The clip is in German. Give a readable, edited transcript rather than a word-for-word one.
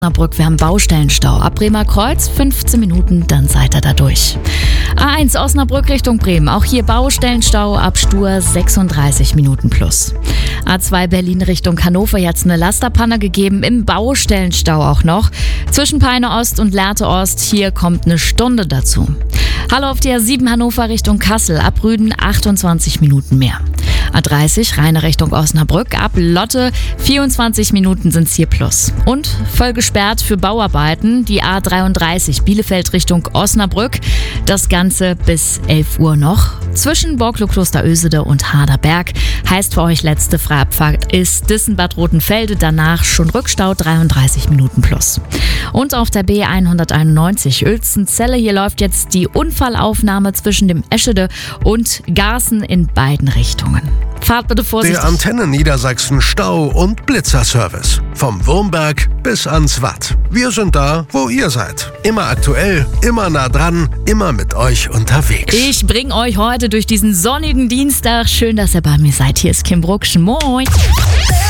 Osnabrück, wir haben Baustellenstau. Ab Bremer Kreuz 15 Minuten, dann seid ihr da durch. A1 Osnabrück Richtung Bremen. Auch hier Baustellenstau ab Stur 36 Minuten plus. A2 Berlin Richtung Hannover, jetzt eine Lasterpanne gegeben, im Baustellenstau auch noch. Zwischen Peine Ost und Lehrte Ost, hier kommt eine Stunde dazu. Hallo auf der A7 Hannover Richtung Kassel, ab Rüden 28 Minuten mehr. A30 Rheine Richtung Osnabrück, ab Lotte 24 Minuten sind's hier plus. Und voll gesperrt für Bauarbeiten, die A33 Bielefeld Richtung Osnabrück. Das Ganze bis 11 Uhr noch. Zwischen Borklo-Kloster Ösede und Harderberg. Heißt für euch letzte Freibfahrt ist Dissenbad Rotenfelde, danach schon Rückstau 33 Minuten plus. Und auf der B191 Uelzen-Celle, hier läuft jetzt die Unfallaufnahme zwischen dem Eschede und Garßen in beiden Richtungen. Fahrt bitte vorsichtig. Der Antenne Niedersachsen Stau- und Blitzerservice. Vom Wurmberg bis ans Watt. Wir sind da, wo ihr seid. Immer aktuell, immer nah dran, immer mit euch unterwegs. Ich bringe euch heute durch diesen sonnigen Dienstag. Schön, dass ihr bei mir seid. Hier ist Kim Bruckschen. Moin.